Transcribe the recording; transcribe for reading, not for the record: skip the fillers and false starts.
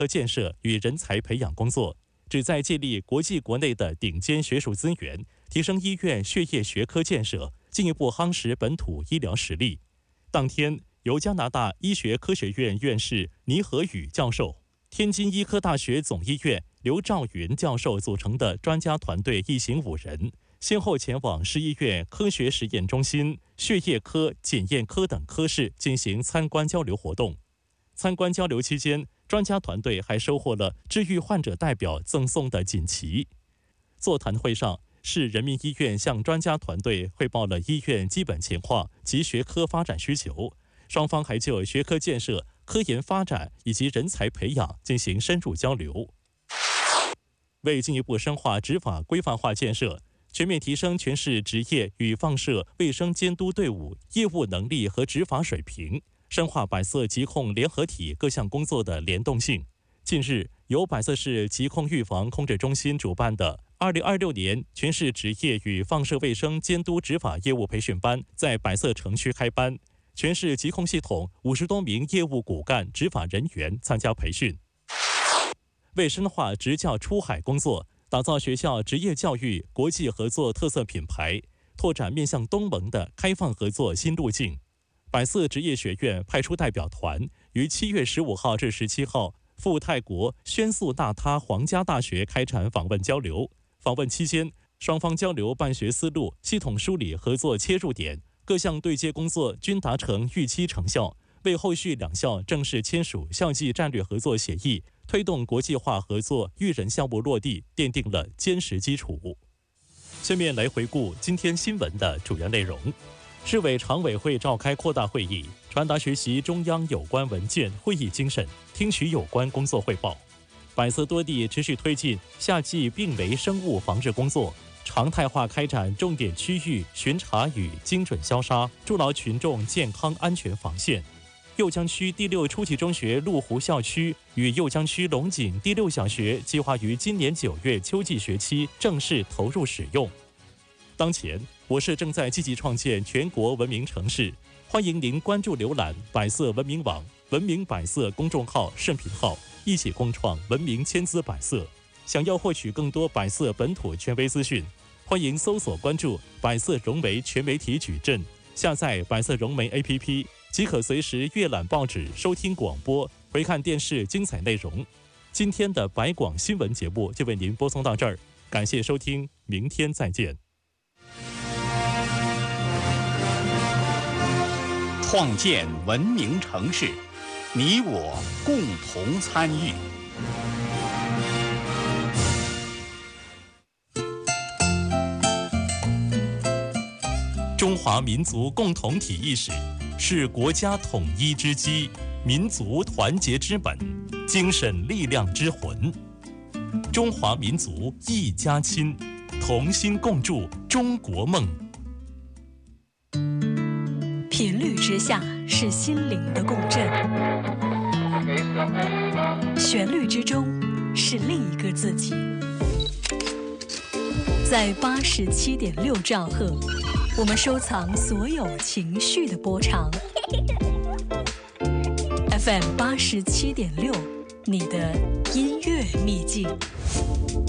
科建设与人才培养工作，旨在建立国际国内的顶尖学术资源，提升医院血液学科建设，进一步夯实本土医疗实力。当天，由加拿大医学科学院院士倪和宇教授、天津医科大学总医院刘兆云教授组成的专家团队一行5人，先后前往市医院科学实验中心、血液科、检验科等科室进行参观交流活动。参观交流期间，专家团队还收获了治愈患者代表赠送的锦旗。座谈会上，市人民医院向专家团队汇报了医院基本情况及学科发展需求，双方还就学科建设、科研发展以及人才培养进行深入交流。为进一步深化执法规范化建设，全面提升全市职业与放射卫生监督队伍业务能力和执法水平，深化百色疾控联合体各项工作的联动性。近日，由百色市疾控预防控制中心主办的2026年全市职业与放射卫生监督执法业务培训班在百色城区开班，全市疾控系统50多名业务骨干执法人员参加培训。为深化职教出海工作，打造学校职业教育国际合作特色品牌，拓展面向东盟的开放合作新路径，百色职业学院派出代表团于7月15号至17号赴泰国宣素纳他皇家大学开展访问交流。访问期间，双方交流办学思路，系统梳理合作切入点，各项对接工作均达成预期成效，为后续两校正式签署校际战略合作协议，推动国际化合作育人项目落地奠定了坚实基础。下面来回顾今天新闻的主要内容。市委常委会召开扩大会议，传达学习中央有关文件会议精神，听取有关工作汇报。百色多地持续推进夏季病媒生物防治工作，常态化开展重点区域巡查与精准消杀，筑牢群众健康安全防线。酉江区第6初级中学麓湖校区与酉江区龙井第6小学计划于今年9月秋季学期正式投入使用。当前，我市正在积极创建全国文明城市，欢迎您关注浏览百色文明网、文明百色公众号、视频号，一起共创文明千姿百色。想要获取更多百色本土权威资讯，欢迎搜索关注百色融媒全媒体矩阵，下载百色融媒 APP， 即可随时阅览报纸、收听广播、回看电视精彩内容。今天的百广新闻节目就为您播送到这儿，感谢收听，明天再见。 创建文明城市，你我共同参与。 中华民族共同体意识是国家统一之基，民族团结之本，精神力量之魂。中华民族一家亲，同心共筑中国梦。 频率之下是心灵的共振，旋律之中是另一个自己。在87.6兆赫，我们收藏所有情绪的波长。FM 87.6，你的音乐秘境。